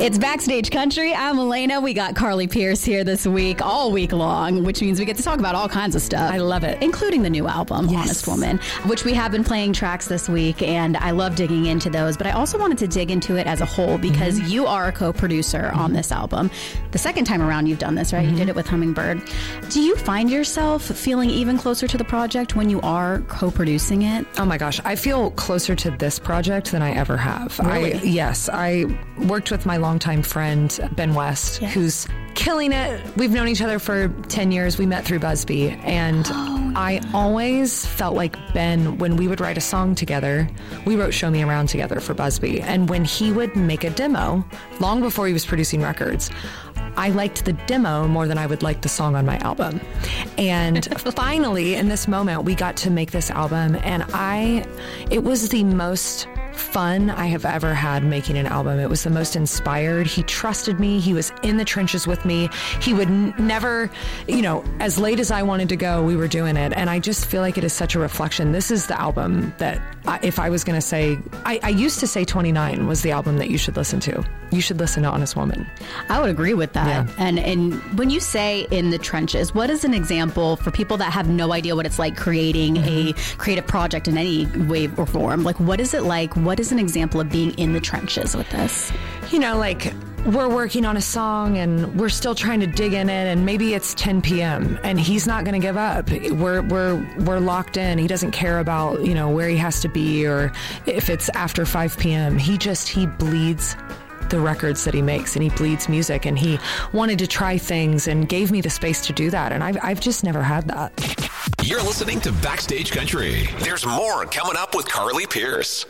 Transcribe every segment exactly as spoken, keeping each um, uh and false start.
It's Backstage Country. I'm Elena. We got Carly Pearce here this week, all week long, which means we get to talk about all kinds of stuff. I love it. Including the new album, yes. Honest Woman, which we have been playing tracks this week, and I love digging into those. But I also wanted to dig into it as a whole because mm-hmm. you are a co-producer mm-hmm. on this album. The second time around you've done this, right? Mm-hmm. You did it with Hummingbird. Do you find yourself feeling even closer to the project when you are co-producing it? Oh my gosh, I feel closer to this project than I ever have. Really? I, yes, I worked with my longtime friend, Ben West, yes. who's killing it. We've known each other for ten years. We met through Busby. And oh, I yeah. always felt like Ben, when we would write a song together, we wrote Show Me Around together for Busby. And when he would make a demo, long before he was producing records, I liked the demo more than I would like the song on my album. And finally, in this moment, we got to make this album. And I, it was the most fun I have ever had making an album. It was the most inspired. He trusted me. He was in the trenches with me. He would n- never, you know, as late as I wanted to go, we were doing it. And I just feel like it is such a reflection. This is the album that I, if I was going to say, I, I used to say twenty-nine was the album that you should listen to. You should listen to Honest Woman. I would agree with that. Yeah. And and when you say in the trenches, what is an example for people that have no idea what it's like creating mm-hmm. a creative project in any way or form? Like, what is it like? What is an example of being in the trenches with this? You know, like, we're working on a song and we're still trying to dig in it, and maybe it's ten p.m. and he's not going to give up. We're we're we're locked in. He doesn't care about, you know, where he has to be or if it's after five p.m. He just he bleeds the records that he makes, and he bleeds music, and he wanted to try things and gave me the space to do that, and I've I've just never had that. You're listening to Backstage Country. There's more coming up with Carly Pearce.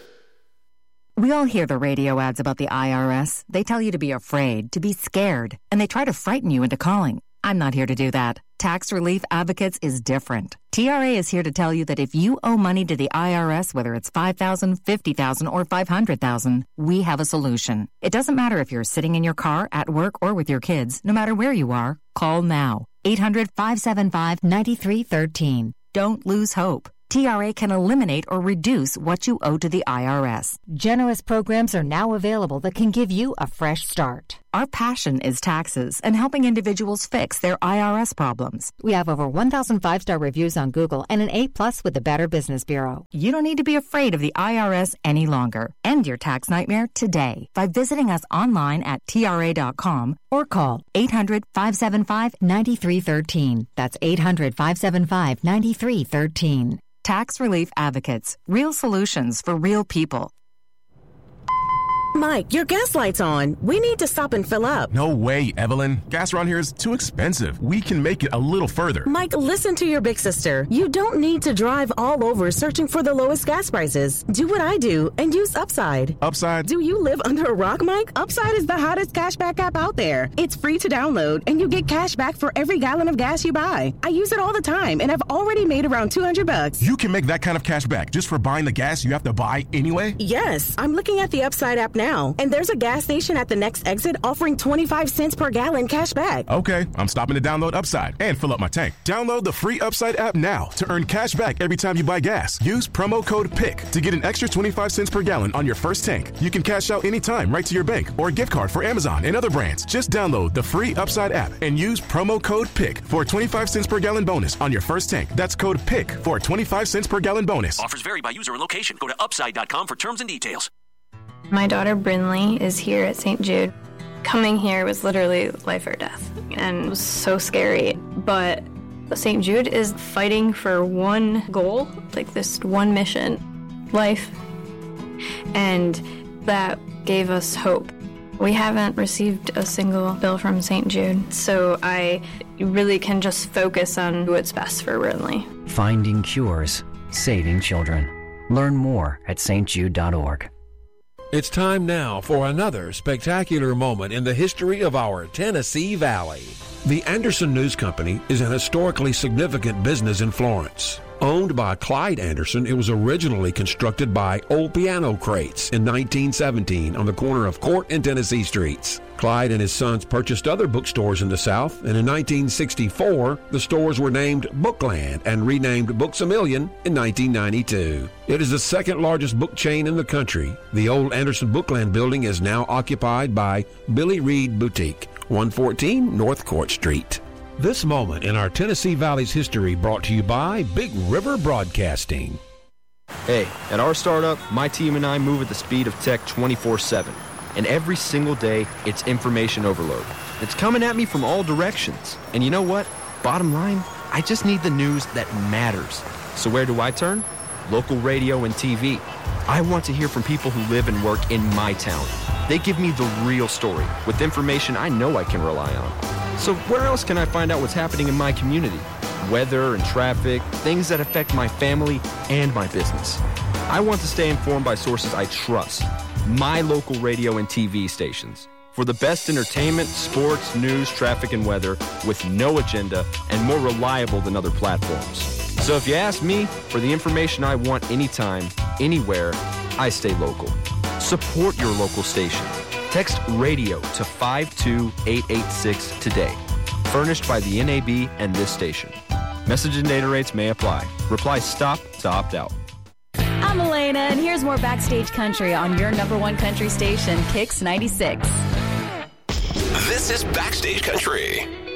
We all hear the radio ads about the I R S. They tell you to be afraid, to be scared, and they try to frighten you into calling. I'm not here to do that. Tax Relief Advocates is different. T R A is here to tell you that if you owe money to the I R S, whether it's five thousand dollars, fifty thousand dollars, or five hundred thousand dollars, we have a solution. It doesn't matter if you're sitting in your car, at work, or with your kids. No matter where you are, call now. eight hundred, five seven five, nine three one three. Don't lose hope. T R A can eliminate or reduce what you owe to the I R S. Generous programs are now available that can give you a fresh start. Our passion is taxes and helping individuals fix their I R S problems. We have over one thousand five-star reviews on Google and an A plus with the Better Business Bureau. You don't need to be afraid of the I R S any longer. End your tax nightmare today by visiting us online at T R A dot com or call eight hundred, five seven five, nine three one three. That's eight hundred, five seven five, nine three one three. Tax Relief Advocates. Real solutions for real people. Mike, your gas light's on. We need to stop and fill up. No way, Evelyn. Gas around here is too expensive. We can make it a little further. Mike, listen to your big sister. You don't need to drive all over searching for the lowest gas prices. Do what I do and use Upside. Upside? Do you live under a rock, Mike? Upside is the hottest cashback app out there. It's free to download, and you get cash back for every gallon of gas you buy. I use it all the time, and I've already made around two hundred bucks. You can make that kind of cash back just for buying the gas you have to buy anyway? Yes. I'm looking at the Upside app now. Now, and there's a gas station at the next exit offering twenty-five cents per gallon cash back. Okay, I'm stopping to download Upside and fill up my tank. Download the free Upside app now to earn cash back every time you buy gas. Use promo code P I C to get an extra twenty-five cents per gallon on your first tank. You can cash out anytime right to your bank or gift card for Amazon and other brands. Just download the free Upside app and use promo code P I C for a twenty-five cents per gallon bonus on your first tank. That's code P I C for a twenty-five cents per gallon bonus. Offers vary by user and location. Go to upside dot com for terms and details. My daughter Brinley is here at Saint Jude. Coming here was literally life or death, and it was so scary. But Saint Jude is fighting for one goal, like this one mission, life. And that gave us hope. We haven't received a single bill from Saint Jude, so I really can just focus on what's best for Brinley. Finding cures, saving children. Learn more at S T Jude dot org. It's time now for another spectacular moment in the history of our Tennessee Valley. The Anderson News Company is an historically significant business in Florence. Owned by Clyde Anderson, it was originally constructed by Old Piano Crates in nineteen seventeen on the corner of Court and Tennessee Streets. Clyde and his sons purchased other bookstores in the South, and in nineteen sixty-four, the stores were named Bookland and renamed Books A Million in nineteen ninety-two. It is the second largest book chain in the country. The old Anderson Bookland building is now occupied by Billy Reed Boutique, one fourteen North Court Street. This moment in our Tennessee Valley's history brought to you by Big River Broadcasting. Hey, at our startup, my team and I move at the speed of tech twenty-four seven. And every single day, it's information overload. It's coming at me from all directions. And you know what? Bottom line, I just need the news that matters. So where do I turn? Local radio and T V. I want to hear from people who live and work in my town. They give me the real story with information I know I can rely on. So where else can I find out what's happening in my community? Weather and traffic, things that affect my family and my business. I want to stay informed by sources I trust. My local radio and T V stations. For the best entertainment, sports, news, traffic, and weather with no agenda and more reliable than other platforms. So if you ask me for the information I want anytime, anywhere, I stay local. Support your local station. Text radio to five two eight eight six today. Furnished by the N A B and this station. Message and data rates may apply. Reply STOP to opt out. I'm Elena, and here's more Backstage Country on your number one country station, Kicks ninety-six. This is Backstage Country.